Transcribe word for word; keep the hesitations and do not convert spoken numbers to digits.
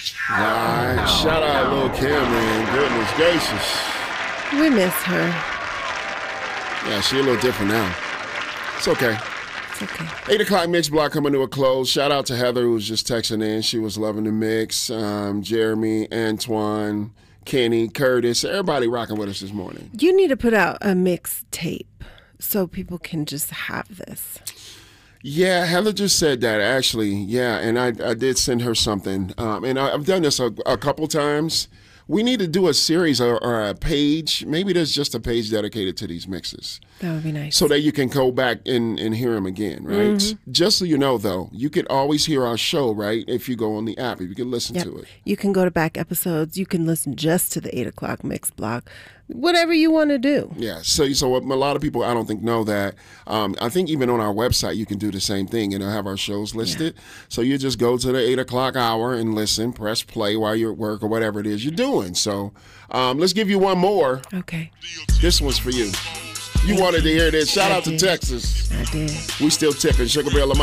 All right. Shout out Lil' Kim, man. Goodness gracious. We miss her. Yeah, she a little different now. It's okay. It's okay. Eight o'clock mix block coming to a close. Shout out to Heather, who was just texting in. She was loving the mix. Um, Jeremy, Antoine, Kenny, Curtis, everybody rocking with us this morning. You need to put out a mixtape so people can just have this. Yeah, Heather just said that, actually. Yeah, and I, I did send her something. Um, and I, I've done this a, a couple times. We need to do a series or, or a page. Maybe there's just a page dedicated to these mixes. That would be nice. So that you can go back and, and hear them again, right? Mm-hmm. Just so you know, though, you could always hear our show, right, if you go on the app, if you can listen yep. to it. You can go to back episodes. You can listen just to the eight o'clock mix block. Whatever you want to do. Yeah, so so a lot of people, I don't think, know that. Um, I think even on our website, you can do the same thing and have our shows listed. Yeah. So you just go to the eight o'clock hour and listen, press play while you're at work or whatever it is you're doing. So um, let's give you one more. Okay. This one's for you. You Thank wanted you. to hear this. Shout I out did. to Texas. I did. We still tipping. Sugar Bear Lamont.